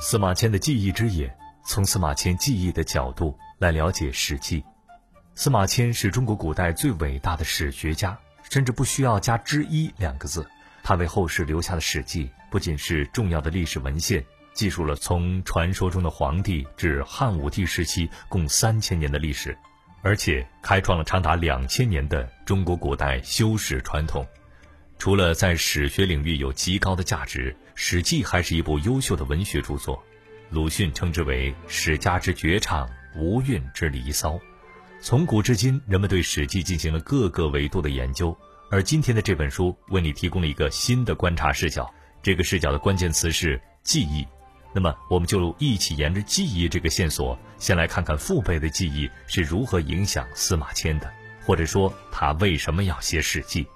司马迁的记忆之眼，从司马迁记忆的角度来了解《史记》。司马迁是中国古代最伟大的史学家，甚至不需要加之一两个字。他为后世留下的《史记》不仅是重要的历史文献，记述了从传说中的黄帝至汉武帝时期共3000年的历史，而且开创了长达2000年的中国古代修史传统。除了在史学领域有极高的价值，《史记》还是一部优秀的文学著作。鲁迅称之为史家之绝唱，无韵之离骚。从古至今，人们对《史记》进行了各个维度的研究，而今天的这本书为你提供了一个新的观察视角。这个视角的关键词是记忆。那么我们就一起沿着记忆这个线索，先来看看父辈的记忆是如何影响司马迁的，或者说他为什么要写《史记》。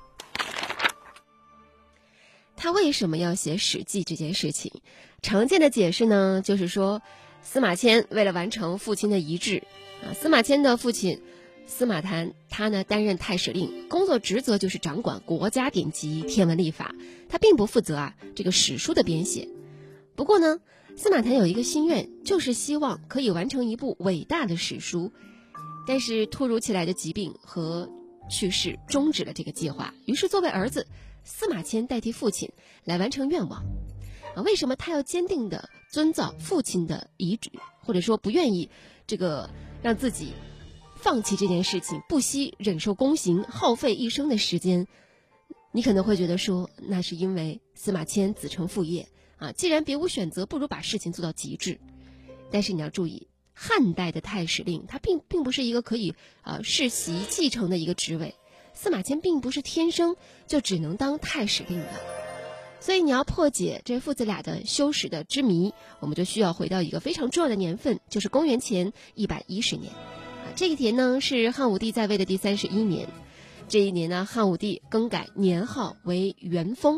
他为什么要写《史记》这件事情，常见的解释呢，就是说司马迁为了完成父亲的遗志司马迁的父亲司马谈，他呢担任太史令，工作职责就是掌管国家典籍、天文历法，他并不负责这个史书的编写。不过呢，司马谈有一个心愿，就是希望可以完成一部伟大的史书，但是突如其来的疾病和去世终止了这个计划。于是作为儿子，司马迁代替父亲来完成愿望。为什么他要坚定地遵照父亲的遗旨，或者说不愿意让自己放弃这件事情，不惜忍受宫刑，耗费一生的时间？你可能会觉得说，那是因为司马迁子承父业既然别无选择，不如把事情做到极致。但是你要注意，汉代的太史令他并不是一个可以世袭继承的一个职位，司马迁并不是天生就只能当太史令的。所以你要破解这父子俩的修史的之谜，我们就需要回到一个非常重要的年份，就是公元前110年这一年呢是汉武帝在位的第31年。这一年呢，汉武帝更改年号为元丰。